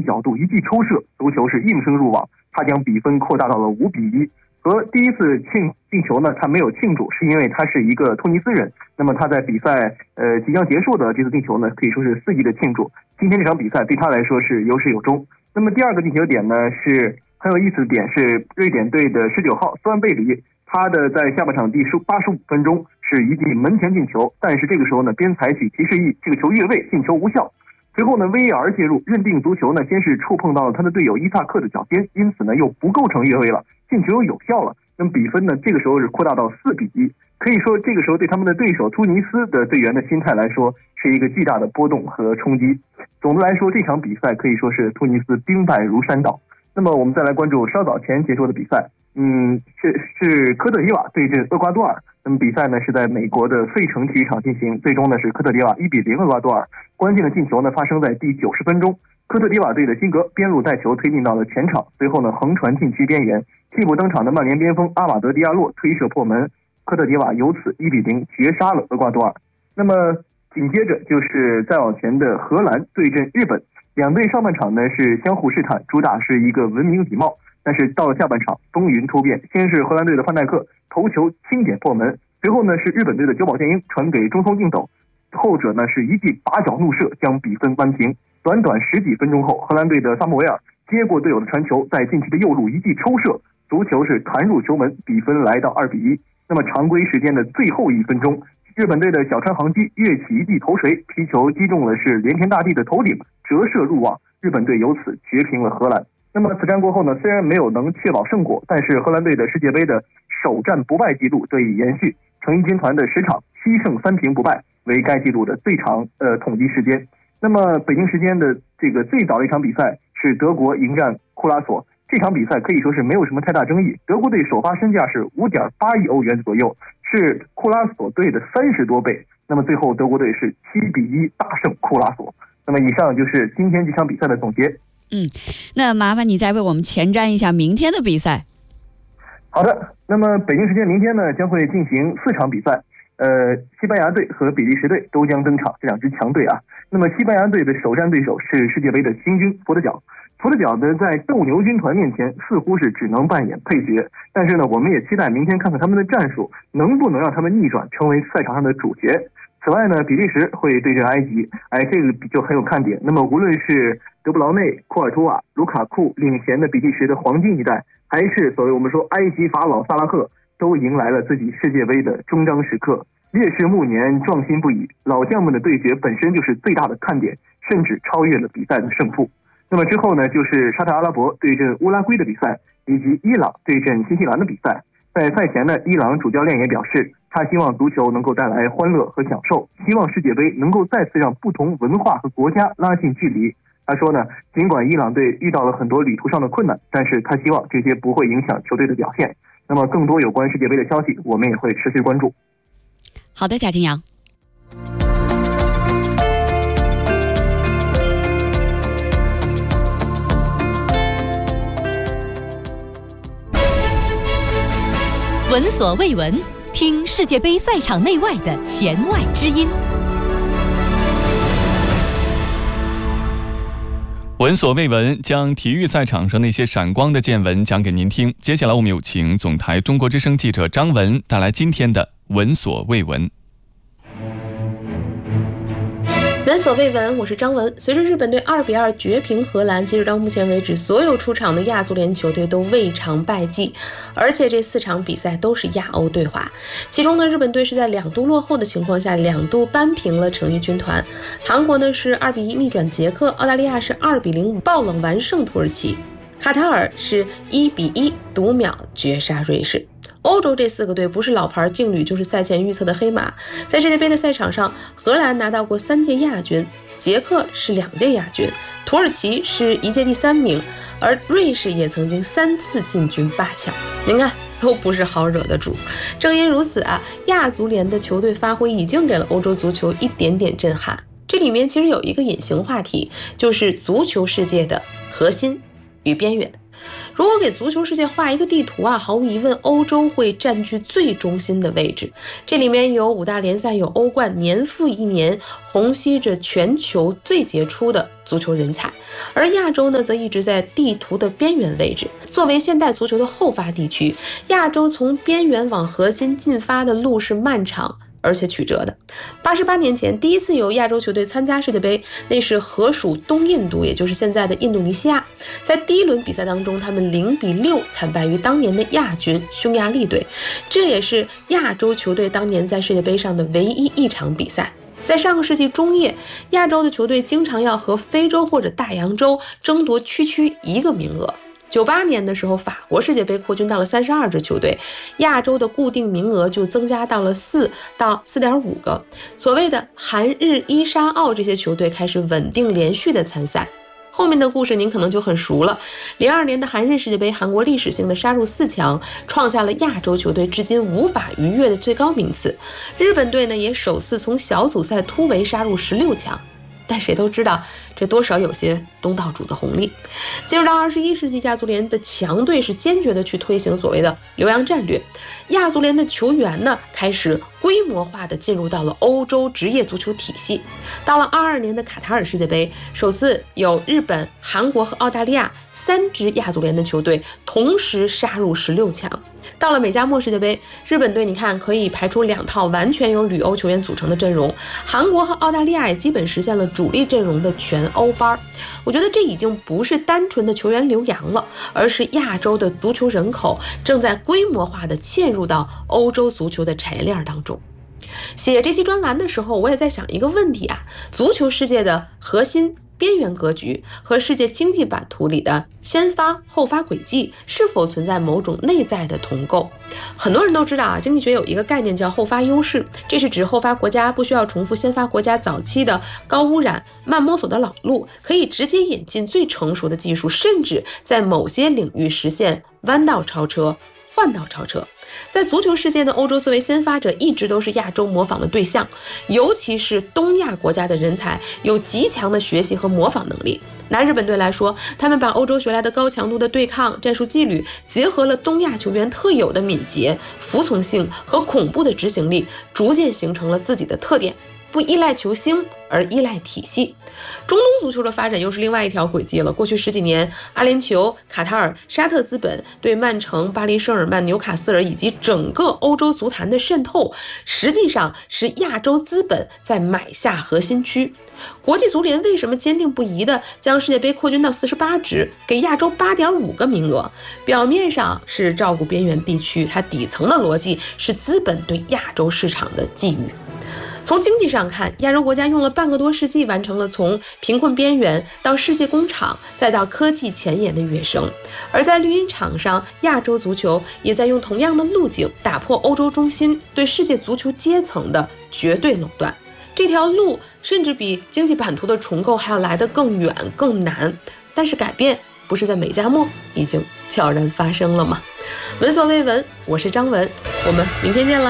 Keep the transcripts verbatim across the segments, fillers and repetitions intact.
角度一记抽射，足球是应声入网，他将比分扩大到了五比一。和第一次庆进球呢，他没有庆祝，是因为他是一个突尼斯人。那么他在比赛呃即将结束的这次进球呢，可以说是肆意的庆祝。今天这场比赛对他来说是有始有终。那么第二个进球点呢，是很有意思的点，是瑞典队的十九号斯万贝里，他的在下半场第八十五分钟是一记门前进球，但是这个时候呢，边采取提示意，这个球越位，进球无效。随后呢 V A R 介入，认定足球呢先是触碰到了他的队友伊萨克的脚尖，因此呢又不构成越位了，进球又有效了。那么比分呢这个时候是扩大到四比一。可以说这个时候对他们的对手突尼斯的队员的心态来说是一个巨大的波动和冲击。总的来说，这场比赛可以说是突尼斯兵败如山倒。那么我们再来关注稍早前结束的比赛，嗯，是是科特迪瓦对阵厄瓜多尔。那么比赛呢是在美国的费城体育场进行，最终呢是科特迪瓦一比零厄瓜多尔。关键的进球呢发生在第九十分钟，科特迪瓦队的辛格边路带球推进到了前场，随后呢横传禁区边缘，替补登场的曼联边锋阿瓦德迪亚洛推射破门，科特迪瓦由此一比零绝杀了厄瓜多尔。那么紧接着就是再往前的荷兰对阵日本，两队上半场呢是相互试探，主打是一个文明礼貌，但是到了下半场风云突变，先是荷兰队的范戴克头球轻点破门，随后呢是日本队的久保建英传给中锋应斗，后者呢是一记拔脚怒射将比分扳平。短短十几分钟后，荷兰队的萨穆维尔接过队友的传球，在禁区的右路一记抽射，足球是弹入球门，比分来到二比一。那么常规时间的最后一分钟，日本队的小川航基跃起一记头锤，皮球击中了是连田大地的头顶，折射入网，日本队由此绝平了荷兰。那么此战过后呢，虽然没有能确保胜果，但是荷兰队的世界杯的首战不败记录得以延续，成衣军团的十场七胜三平不败为该记录的最长呃统计时间。那么北京时间的这个最早的一场比赛是德国迎战库拉索，这场比赛可以说是没有什么太大争议，德国队首发身价是 五点八亿欧元左右，是库拉索队的三十多倍。那么最后德国队是七比一大胜库拉索。那么以上就是今天这场比赛的总结。 嗯，那麻烦你再为我们前瞻一下明天的比赛。 好的，那么北京时间明天呢将会进行四场比赛，呃，西班牙队和比利时队都将登场，这两支强队啊。那么西班牙队的首战对手是世界杯的新军佛得角，佛得角呢在斗牛军团面前似乎是只能扮演配角，但是呢我们也期待明天看看他们的战术能不能让他们逆转成为赛场上的主角。此外呢，比利时会对阵埃及，哎，这个就很有看点。那么无论是德布劳内、库尔图瓦、卢卡库领衔的比利时的黄金一代，还是所谓我们说埃及法老萨拉赫，都迎来了自己世界杯的终章时刻。烈士暮年，壮心不已，老将们的对决本身就是最大的看点，甚至超越了比赛的胜负。那么之后呢，就是沙特阿拉伯对阵乌拉圭的比赛，以及伊朗对阵新西兰的比赛。在赛前呢，伊朗主教练也表示，他希望足球能够带来欢乐和享受，希望世界杯能够再次让不同文化和国家拉近距离。他说呢，尽管伊朗队遇到了很多旅途上的困难，但是他希望这些不会影响球队的表现。那么更多有关世界杯的消息，我们也会持续关注。 好的，贾金阳。 闻所未闻，听世界杯赛场内外的弦外之音。 闻所未闻，将体育赛场上那些闪光的见闻讲给您听。接下来我们有请总台中国之声记者张文带来今天的闻所未闻。 闻所未闻，我是张文。随着日本队二比二绝平荷兰，截止到目前为止，所有出场的亚足联球队都未尝败绩，而且这四场比赛都是亚欧对话。其中呢，日本队是在两度落后的情况下，两度扳平了成衣军团。韩国呢是二比一逆转捷克，澳大利亚是二比零爆冷完胜土耳其，卡塔尔是一比一读秒绝杀瑞士。欧洲这四个队不是老牌劲旅，就是赛前预测的黑马。在世界杯的赛场上，荷兰拿到过三届亚军，捷克是两届亚军，土耳其是一届第三名，而瑞士也曾经三次进军八强。您看，都不是好惹的主。正因如此啊，亚足联的球队发挥已经给了欧洲足球一点点震撼。这里面其实有一个隐形话题，就是足球世界的核心与边缘。 如果给足球世界画一个地图啊，毫无疑问，欧洲会占据最中心的位置。这里面有五大联赛，有欧冠，年复一年虹吸着全球最杰出的足球人才。而亚洲呢，则一直在地图的边缘位置。作为现代足球的后发地区，亚洲从边缘往核心进发的路是漫长而且曲折的。八十八年前，第一次有亚洲球队参加世界杯，那是荷属东印度，也就是现在的印度尼西亚。在第一轮比赛当中，他们零比六惨败于当年的亚军匈牙利队，这也是亚洲球队当年在世界杯上的唯一一场比赛。在上个世纪中叶，亚洲的球队经常要和非洲或者大洋洲争夺区区一个名额。九八年的时候，法国世界杯扩军到了三十二支球队，亚洲的固定名额就增加到了四到四点五个。所谓的韩日伊沙澳这些球队开始稳定连续的参赛。后面的故事您可能就很熟了。零二年的韩日世界杯，韩国历史性的杀入四强，创下了亚洲球队至今无法逾越的最高名次。日本队呢，也首次从小组赛突围杀入十六强。但谁都知道，这多少有些东道主的红利。进入到二十一世纪，亚足联的强队是坚决的去推行所谓的留洋战略，亚足联的球员呢，开始规模化的进入到了欧洲职业足球体系。到了二二年的卡塔尔世界杯，首次有日本、韩国和澳大利亚三支亚足联的球队同时杀入十六强。到了美加墨世界杯，日本队你看可以排出两套完全由旅欧球员组成的阵容，韩国和澳大利亚也基本实现了主力阵容的全欧班。我觉得这已经不是单纯的球员留洋了，而是亚洲的足球人口正在规模化的嵌入到欧洲足球的产业链当中。写这期专栏的时候，我也在想一个问题啊，足球世界的核心边缘格局和世界经济版图里的先发后发轨迹是否存在某种内在的同构？很多人都知道啊，经济学有一个概念叫后发优势，这是指后发国家不需要重复先发国家早期的高污染、慢摸索的老路，可以直接引进最成熟的技术，甚至在某些领域实现弯道超车、换道超车。在足球世界呢，欧洲作为先发者一直都是亚洲模仿的对象，尤其是东亚国家的人才有极强的学习和模仿能力。拿日本队来说，他们把欧洲学来的高强度的对抗战术纪律，结合了东亚球员特有的敏捷、服从性和恐怖的执行力，逐渐形成了自己的特点，不依赖球星而依赖体系。中东足球的发展又是另外一条轨迹了。过去十几年，阿联酋、卡塔尔、沙特资本对曼城、巴黎圣日耳曼、纽卡斯尔以及整个欧洲足坛的渗透，实际上是亚洲资本在买下核心区。国际足联为什么坚定不移地将世界杯扩军到四十八支，给亚洲 八点五个名额？表面上是照顾边缘地区，它底层的逻辑是资本对亚洲市场的觊觎。从经济上看，亚洲国家用了半个多世纪完成了从贫困边缘到世界工厂再到科技前沿的跃升。而在绿茵场上，亚洲足球也在用同样的路径打破欧洲中心对世界足球阶层的绝对垄断。这条路甚至比经济版图的重构还要来得更远更难，但是改变不是在美加墨已经悄然发生了吗？闻所未闻，我是张文，我们明天见了。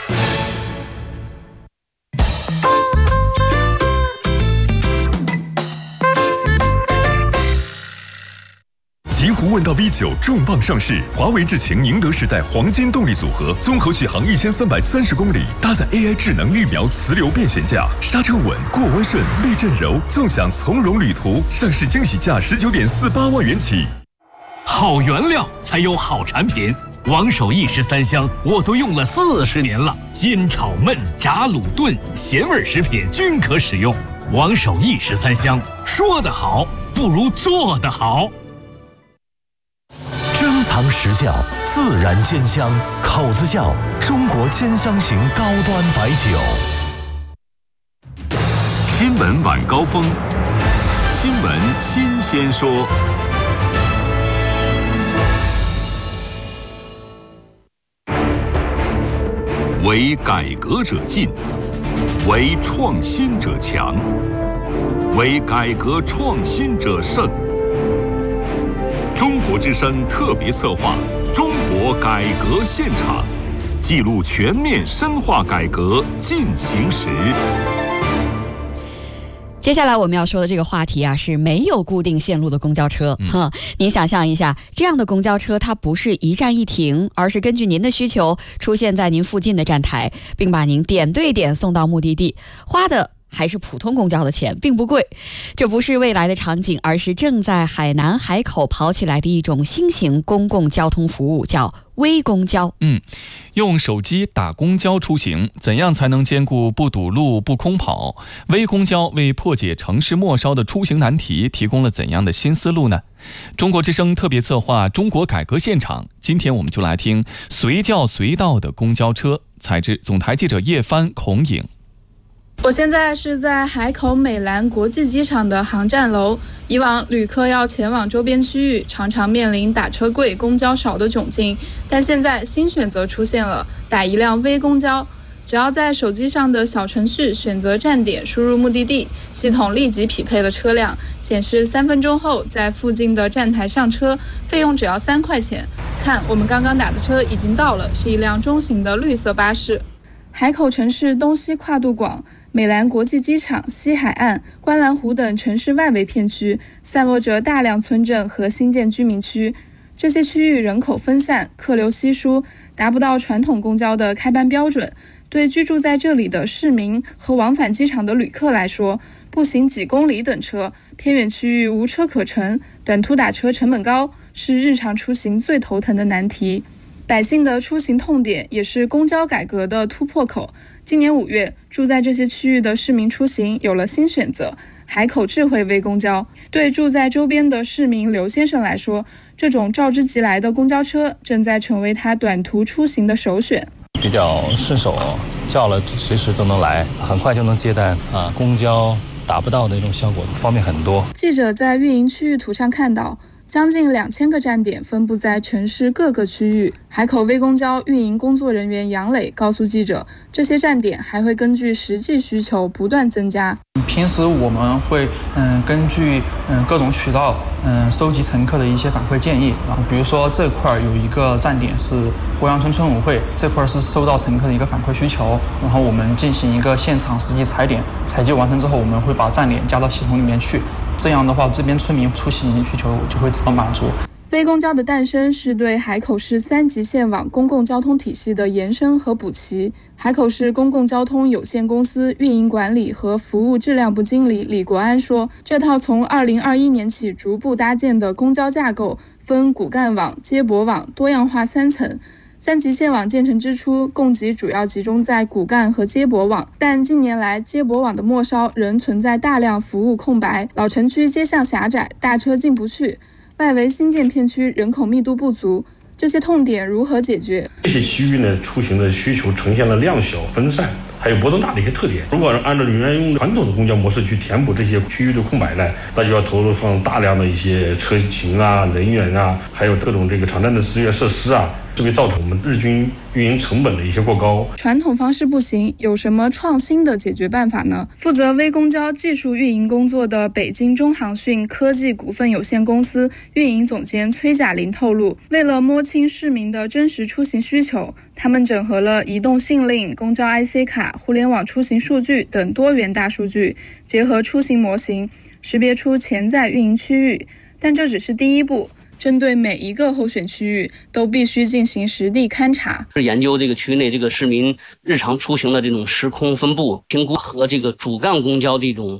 极狐问道 V 九 重磅上市，华为智擎宁德时代黄金动力组合，综合续航一千三百三十公里，搭载 A I 智能预瞄磁流变悬架，刹车稳，过弯顺，避震柔，纵享从容旅途。上市惊喜价十九点四八万元起。 好原料才有好产品，王守义十三香我都用了四十年了，煎炒焖炸卤炖咸味食品均可使用。王守义十三香，说得好不如做得好。 珍藏实窖，自然煎香，口子窖，中国煎香型高端白酒。 新闻晚高峰，新闻新鲜说。为改革者进，为创新者强，为改革创新者胜。中国之声特别策划《中国改革现场》，记录全面深化改革进行时。 接下来我们要说的这个话题啊，是没有固定线路的公交车。哈、嗯，您想象一下，这样的公交车它不是一站一停，而是根据您的需求出现在您附近的站台，并把您点对点送到目的地，花的还是普通公交的钱，并不贵。这不是未来的场景，而是正在海南海口跑起来的一种新型公共交通服务，叫微公交。 嗯，用手机打公交出行，怎样才能兼顾不堵路、不空跑？微公交为破解城市末梢的出行难题提供了怎样的新思路呢？中国之声特别策划《中国改革现场》，今天我们就来听随叫随到的公交车。采自总台记者叶帆、孔颖。 我现在是在海口美兰国际机场的航站楼。以往旅客要前往周边区域，常常面临打车贵、公交少的窘境，但现在新选择出现了，打一辆微公交。只要在手机上的小程序选择站点，输入目的地，系统立即匹配了车辆，显示三分钟后在附近的站台上车，费用只要三块钱。看，我们刚刚打的车已经到了，是一辆中型的绿色巴士。海口城市东西跨度广，美兰国际机场、西海岸、观澜湖等城市外围片区散落着大量村镇和新建居民区，这些区域人口分散，客流稀疏，达不到传统公交的开班标准。对居住在这里的市民和往返机场的旅客来说，步行几公里等车，偏远区域无车可乘，短途打车成本高，是日常出行最头疼的难题。百姓的出行痛点，也是公交改革的突破口。今年五月，住在这些区域的市民出行有了新选择——海口智慧微公交。对住在周边的市民刘先生来说，这种召之即来的公交车正在成为他短途出行的首选。 比较顺手，叫了随时都能来，很快就能接单啊。公交达不到的那种效果，方便很多。 记者在运营区域图上看到，将近两千个站点分布在城市各个区域。海口微公交运营工作人员杨磊告诉记者，这些站点还会根据实际需求不断增加。 平时我们会嗯根据嗯各种渠道嗯收集乘客的一些反馈建议，然后比如说这块有一个站点是鄱阳村村委会，这块是收到乘客的一个反馈需求，然后我们进行一个现场实际踩点，采集完成之后，我们会把站点加到系统里面去，这样的话这边村民出行需求就会得到满足。 微公交的诞生是对海口市三级线网公共交通体系的延伸和补齐。海口市公共交通有限公司运营管理和服务质量部经理李国安说，这套从二零二一年起逐步搭建的公交架构分骨干网、接驳网多样化三层。三级线网建成之初，供给主要集中在骨干和接驳网，但近年来接驳网的末梢仍存在大量服务空白，老城区街巷狭窄，大车进不去，外围新建片区人口密度不足，这些痛点如何解决？ 这些区域呢，出行的需求呈现了量小分散还有波动大的一些特点。如果按照原用传统的公交模式去填补这些区域的空白呢，那就要投入上大量的一些车型啊、人员啊，还有各种这个场站的资源设施啊，这会造成我们日均运营成本的一些过高。 传统方式不行，有什么创新的解决办法呢？负责微公交技术运营工作的北京中航讯科技股份有限公司运营总监崔甲林透露，为了摸清市民的真实出行需求，他们整合了移动信令、公交 I C 卡、互联网出行数据等多元大数据，结合出行模型，识别出潜在运营区域。但这只是第一步，针对每一个候选区域都必须进行实地勘察， 是研究这个区内这个市民日常出行的这种时空分布，评估和这个主干公交这种